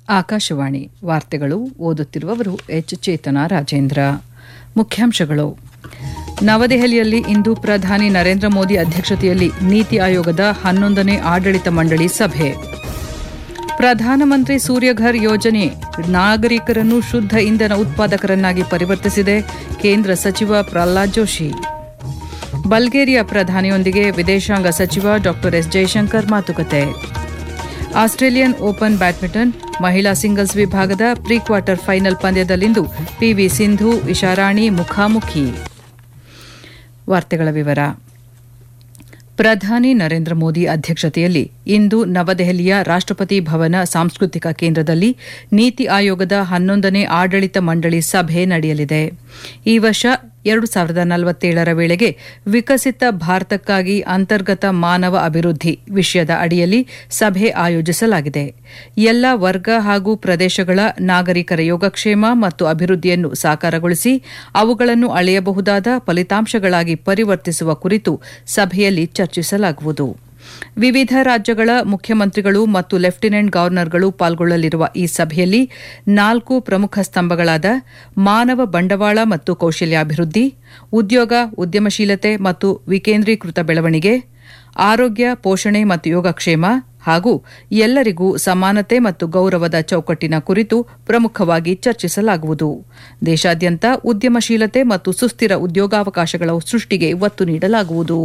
ಆಕಾಶವಾಣಿ ವಾರ್ತೆಗಳು ಓದುತ್ತಿರುವವರು ಎಚ್ ಚೇತನಾ ರಾಜೇಂದ್ರ. ಮುಖ್ಯಾಂಶಗಳು. ನವದೆಹಲಿಯಲ್ಲಿ ಇಂದು ಪ್ರಧಾನಿ ನರೇಂದ್ರ ಮೋದಿ ಅಧ್ಯಕ್ಷತೆಯಲ್ಲಿ ನೀತಿ ಆಯೋಗದ 11ನೇ ಆಡಳಿತ ಮಂಡಳಿ ಸಭೆ. ಪ್ರಧಾನಮಂತ್ರಿ ಸೂರ್ಯಘರ್ ಯೋಜನೆ ನಾಗರಿಕರನ್ನು ಶುದ್ಧ ಇಂಧನ ಉತ್ಪಾದಕರನ್ನಾಗಿ ಪರಿವರ್ತಿಸಿದೆ. ಕೇಂದ್ರ ಸಚಿವ ಪ್ರಹ್ಲಾದ್ ಜೋಶಿ. ಬಲ್ಗೇರಿಯಾ ಪ್ರಧಾನಿಯೊಂದಿಗೆ ವಿದೇಶಾಂಗ ಸಚಿವ ಡಾ ಎಸ್ ಜೈಶಂಕರ್ ಮಾತುಕತೆ. ಆಸ್ಟ್ರೇಲಿಯನ್ ಓಪನ್ ಬ್ಯಾಡ್ಮಿಂಟನ್ ಮಹಿಳಾ ಸಿಂಗಲ್ಸ್ ವಿಭಾಗದ pre quarter final ಪಂದ್ಯದಲ್ಲಿಂದು PV Sindhu Isharani ಮುಖಾಮುಖಿ. ವಾರ್ತೆಗಳ ವಿವರ. ಪ್ರಧಾನಿ ನರೇಂದ್ರ ಮೋದಿ ಅಧ್ಯಕ್ಷತೆಯಲ್ಲಿ ಇಂದು ನವದೆಹಲಿಯ ರಾಷ್ಟಪತಿ ಭವನ ಸಾಂಸ್ಕೃತಿಕ ಕೇಂದ್ರದಲ್ಲಿ ನೀತಿ ಆಯೋಗದ 11ನೇ ಆಡಳಿತ ಮಂಡಳಿ ಸಭೆ ನಡೆಯಲಿದೆ. ಈ ವರ್ಷ 2047ರ ವೇಳೆಗೆ ವಿಕಸಿತ ಭಾರತಕ್ಕಾಗಿ ಅಂತರ್ಗತ ಮಾನವ ಅಭಿವೃದ್ಧಿ ವಿಷಯದ ಅಡಿಯಲ್ಲಿ ಸಭೆ ಆಯೋಜಿಸಲಾಗಿದೆ. ಎಲ್ಲ ವರ್ಗ ಹಾಗೂ ಪ್ರದೇಶಗಳ ನಾಗರಿಕರ ಯೋಗಕ್ಷೇಮ ಮತ್ತು ಅಭಿವೃದ್ಧಿಯನ್ನು ಸಾಕಾರಗೊಳಿಸಿ ಅವುಗಳನ್ನು ಅಳೆಯಬಹುದಾದ ಫಲಿತಾಂಶಗಳಾಗಿ ಪರಿವರ್ತಿಸುವ ಕುರಿತು ಸಭೆಯಲ್ಲಿ ಚರ್ಚಿಸಲಾಗುವುದು. ವಿವಿಧ ರಾಜ್ಯಗಳ ಮುಖ್ಯಮಂತ್ರಿಗಳು ಮತ್ತು ಲೆಫ್ಟಿನೆಂಟ್ ಗವರ್ನರ್ಗಳು ಪಾಲ್ಗೊಳ್ಳಲಿರುವ ಈ ಸಭೆಯಲ್ಲಿ 4 ಪ್ರಮುಖ ಸ್ತಂಭಗಳಾದ ಮಾನವ ಬಂಡವಾಳ ಮತ್ತು ಕೌಶಲ್ಯಾಭಿವೃದ್ಧಿ, ಉದ್ಯೋಗ ಉದ್ಯಮಶೀಲತೆ ಮತ್ತು ವಿಕೇಂದ್ರೀಕೃತ ಬೆಳವಣಿಗೆ, ಆರೋಗ್ಯ ಪೋಷಣೆ ಮತ್ತು ಯೋಗಕ್ಷೇಮ ಹಾಗೂ ಎಲ್ಲರಿಗೂ ಸಮಾನತೆ ಮತ್ತು ಗೌರವದ ಚೌಕಟ್ಟಿನ ಕುರಿತು ಪ್ರಮುಖವಾಗಿ ಚರ್ಚಿಸಲಾಗುವುದು. ದೇಶಾದ್ಯಂತ ಉದ್ಯಮಶೀಲತೆ ಮತ್ತು ಸುಸ್ಥಿರ ಉದ್ಯೋಗಾವಕಾಶಗಳ ಸೃಷ್ಟಿಗೆ ಒತ್ತು ನೀಡಲಾಗುವುದು.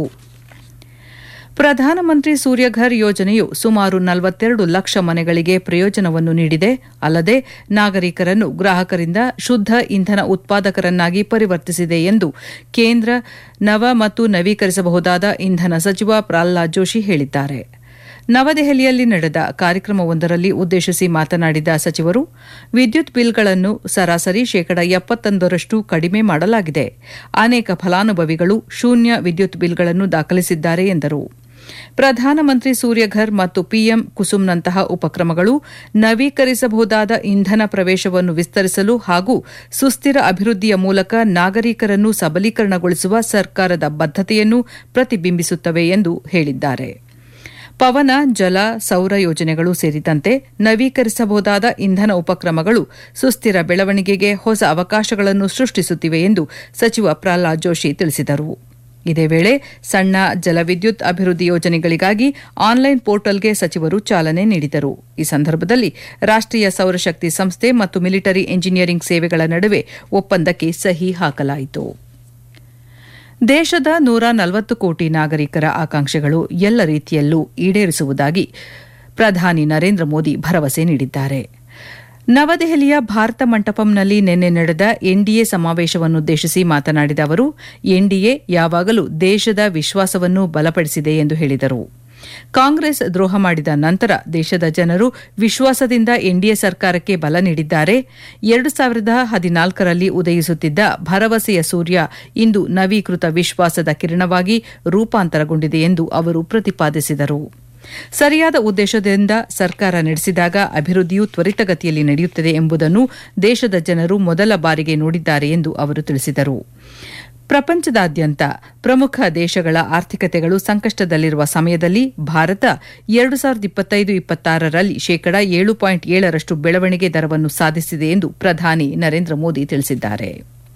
ಪ್ರಧಾನಮಂತ್ರಿ ಸೂರ್ಯಘರ್ ಯೋಜನೆಯು ಸುಮಾರು 42 ಲಕ್ಷ ಮನೆಗಳಿಗೆ ಪ್ರಯೋಜನವನ್ನು ನೀಡಿದೆ. ಅಲ್ಲದೆ ನಾಗರಿಕರನ್ನು ಗ್ರಾಹಕರಿಂದ ಶುದ್ಧ ಇಂಧನ ಉತ್ಪಾದಕರನ್ನಾಗಿ ಪರಿವರ್ತಿಸಿದೆ ಎಂದು ಕೇಂದ್ರ ನವ ಮತ್ತು ನವೀಕರಿಸಬಹುದಾದ ಇಂಧನ ಸಚಿವ ಪ್ರಹ್ಲಾದ್ ಜೋಶಿ ಹೇಳಿದ್ದಾರೆ. ನವದೆಹಲಿಯಲ್ಲಿ ನಡೆದ ಕಾರ್ಯಕ್ರಮವೊಂದರಲ್ಲಿ ಉದ್ದೇಶಿಸಿ ಮಾತನಾಡಿದ ಸಚಿವರು, ವಿದ್ಯುತ್ ಬಿಲ್ಗಳನ್ನು ಸರಾಸರಿ 71% ಕಡಿಮೆ ಮಾಡಲಾಗಿದೆ. ಅನೇಕ ಫಲಾನುಭವಿಗಳು ಶೂನ್ಯ ವಿದ್ಯುತ್ ಬಿಲ್ಗಳನ್ನು ದಾಖಲಿಸಿದ್ದಾರೆ ಎಂದರು. ಪ್ರಧಾನಮಂತ್ರಿ ಸೂರ್ಯಘರ್ ಮತ್ತು ಪಿಎಂ ಕುಸುಮ್ನಂತಹ ಉಪಕ್ರಮಗಳು ನವೀಕರಿಸಬಹುದಾದ ಇಂಧನ ಪ್ರವೇಶವನ್ನು ವಿಸ್ತರಿಸಲು ಹಾಗೂ ಸುಸ್ಥಿರ ಅಭಿವೃದ್ಧಿಯ ಮೂಲಕ ನಾಗರಿಕರನ್ನು ಸಬಲೀಕರಣಗೊಳಿಸುವ ಸರ್ಕಾರದ ಬದ್ಧತೆಯನ್ನು ಪ್ರತಿಬಿಂಬಿಸುತ್ತವೆ ಎಂದು ಹೇಳಿದ್ದಾರೆ. ಪವನ, ಜಲ, ಸೌರ ಯೋಜನೆಗಳು ಸೇರಿದಂತೆ ನವೀಕರಿಸಬಹುದಾದ ಇಂಧನ ಉಪಕ್ರಮಗಳು ಸುಸ್ಥಿರ ಬೆಳವಣಿಗೆಗೆ ಹೊಸ ಅವಕಾಶಗಳನ್ನು ಸೃಷ್ಟಿಸುತ್ತಿವೆ ಎಂದು ಸಚಿವ ಪ್ರಹ್ಲಾದ್ ಜೋಶಿ ತಿಳಿಸಿದರು. ಇದೇ ವೇಳೆ ಸಣ್ಣ ಜಲವಿದ್ಯುತ್ ಅಭಿವೃದ್ಧಿ ಯೋಜನೆಗಳಿಗಾಗಿ ಆನ್ಲೈನ್ ಪೋರ್ಟಲ್ಗೆ ಸಚಿವರು ಚಾಲನೆ ನೀಡಿದರು. ಈ ಸಂದರ್ಭದಲ್ಲಿ ರಾಷ್ಟೀಯ ಸೌರಶಕ್ತಿ ಸಂಸ್ಥೆ ಮತ್ತು ಮಿಲಿಟರಿ ಎಂಜಿನಿಯರಿಂಗ್ ಸೇವೆಗಳ ನಡುವೆ ಒಪ್ಪಂದಕ್ಕೆ ಸಹಿ ಹಾಕಲಾಯಿತು. ದೇಶದ 140 ಕೋಟಿ ನಾಗರಿಕರ ಆಕಾಂಕ್ಷೆಗಳು ಎಲ್ಲ ರೀತಿಯಲ್ಲೂ ಈಡೇರಿಸುವುದಾಗಿ ಪ್ರಧಾನಿ ನರೇಂದ್ರ ಮೋದಿ ಭರವಸೆ ನೀಡಿದ್ದಾರೆ. ನವದೆಹಲಿಯ ಭಾರತ ಮಂಟಪಂನಲ್ಲಿ ನಿನ್ನೆ ನಡೆದ ಎನ್ಡಿಎ ಸಮಾವೇಶವನ್ನುದ್ದೇಶಿಸಿ ಮಾತನಾಡಿದ ಅವರು, ಎನ್ಡಿಎ ಯಾವಾಗಲೂ ದೇಶದ ವಿಶ್ವಾಸವನ್ನು ಬಲಪಡಿಸಿದೆ ಎಂದು ಹೇಳಿದರು. ಕಾಂಗ್ರೆಸ್ ದ್ರೋಹ ಮಾಡಿದ ನಂತರ ದೇಶದ ಜನರು ವಿಶ್ವಾಸದಿಂದ ಎನ್ಡಿಎ ಸರ್ಕಾರಕ್ಕೆ ಬಲ ನೀಡಿದ್ದಾರೆ. 2014ರಲ್ಲಿ ಉದಯಿಸುತ್ತಿದ್ದ ಭರವಸೆಯ ಸೂರ್ಯ ಇಂದು ನವೀಕೃತ ವಿಶ್ವಾಸದ ಕಿರಣವಾಗಿ ರೂಪಾಂತರಗೊಂಡಿದೆ ಎಂದು ಅವರು ಪ್ರತಿಪಾದಿಸಿದರು. ಸರಿಯಾದ ಉದ್ದೇಶದಿಂದ ಸರ್ಕಾರ ನಡೆಸಿದಾಗ ಅಭಿವೃದ್ಧಿಯು ತ್ವರಿತಗತಿಯಲ್ಲಿ ನಡೆಯುತ್ತದೆ ಎಂಬುದನ್ನು ದೇಶದ ಜನರು ಮೊದಲ ಬಾರಿಗೆ ನೋಡಿದ್ದಾರೆ ಎಂದು ಅವರು ತಿಳಿಸಿದರು. ಪ್ರಪಂಚದಾದ್ಯಂತ ಪ್ರಮುಖ ದೇಶಗಳ ಆರ್ಥಿಕತೆಗಳು ಸಂಕಷ್ಟದಲ್ಲಿರುವ ಸಮಯದಲ್ಲಿ ಭಾರತ 2025-26ರಲ್ಲಿ 7.7% ಬೆಳವಣಿಗೆ ದರವನ್ನು ಸಾಧಿಸಿದೆ ಎಂದು ಪ್ರಧಾನಿ ನರೇಂದ್ರ ಮೋದಿ ತಿಳಿಸಿದ್ದಾರೆ.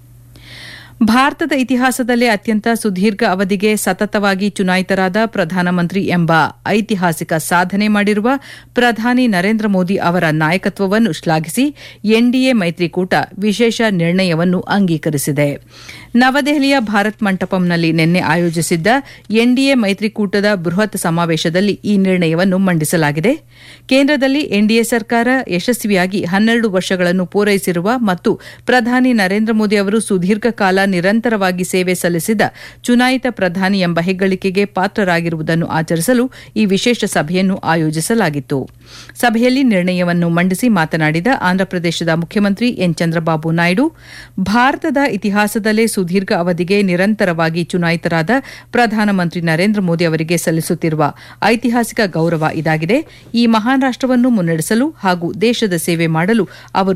ಭಾರತದ ಇತಿಹಾಸದಲ್ಲೇ ಅತ್ಯಂತ ಸುದೀರ್ಘ ಅವಧಿಗೆ ಸತತವಾಗಿ ಚುನಾಯಿತರಾದ ಪ್ರಧಾನಮಂತ್ರಿ ಎಂಬ ಐತಿಹಾಸಿಕ ಸಾಧನೆ ಮಾಡಿರುವ ಪ್ರಧಾನಿ ನರೇಂದ್ರ ಮೋದಿ ಅವರ ನಾಯಕತ್ವವನ್ನು ಶ್ಲಾಘಿಸಿ ಎನ್ಡಿಎ ಮೈತ್ರಿಕೂಟ ವಿಶೇಷ ನಿರ್ಣಯವನ್ನು ಅಂಗೀಕರಿಸಿದೆ. ನವದೆಹಲಿಯ ಭಾರತ್ ಮಂಟಪಂನಲ್ಲಿ ನಿನ್ನೆ ಆಯೋಜಿಸಿದ್ದ ಎನ್ಡಿಎ ಮೈತ್ರಿಕೂಟದ ಬೃಹತ್ ಸಮಾವೇಶದಲ್ಲಿ ಈ ನಿರ್ಣಯವನ್ನು ಮಂಡಿಸಲಾಗಿದೆ. ಕೇಂದ್ರದಲ್ಲಿ ಎನ್ಡಿಎ ಸರ್ಕಾರ ಯಶಸ್ವಿಯಾಗಿ 12 ವರ್ಷಗಳನ್ನು ಪೂರೈಸಿರುವ ಮತ್ತು ಪ್ರಧಾನಿ ನರೇಂದ್ರ ಮೋದಿ ಅವರು ಸುದೀರ್ಘ ಕಾಲ ನಿರಂತರವಾಗಿ ಸೇವೆ ಸಲ್ಲಿಸಿದ ಚುನಾಯಿತ ಪ್ರಧಾನಿ ಎಂಬ ಹೆಗ್ಗಳಿಕೆಗೆ ಪಾತ್ರರಾಗಿರುವುದನ್ನು ಆಚರಿಸಲು ಈ ವಿಶೇಷ ಸಭೆಯನ್ನು ಆಯೋಜಿಸಲಾಗಿತ್ತು. ಸಭೆಯಲ್ಲಿ ನಿರ್ಣಯವನ್ನು ಮಂಡಿಸಿ ಮಾತನಾಡಿದ ಆಂಧ್ರಪ್ರದೇಶದ ಮುಖ್ಯಮಂತ್ರಿ ಎನ್ ಚಂದ್ರಬಾಬು ನಾಯ್ಡು, ಭಾರತದ ಇತಿಹಾಸದಲ್ಲೇ ಸುದೀರ್ಘ ಅವಧಿಗೆ ನಿರಂತರವಾಗಿ ಚುನಾಯಿತರಾದ ಪ್ರಧಾನಮಂತ್ರಿ ನರೇಂದ್ರ ಮೋದಿ ಅವರಿಗೆ ಸಲ್ಲಿಸುತ್ತಿರುವ ಐತಿಹಾಸಿಕ ಗೌರವ ಇದಾಗಿದೆ. ಈ ಮಹಾನ್ ರಾಷ್ಟವನ್ನು ಮುನ್ನಡೆಸಲು ಹಾಗೂ ದೇಶದ ಸೇವೆ ಮಾಡಲು ಅವರು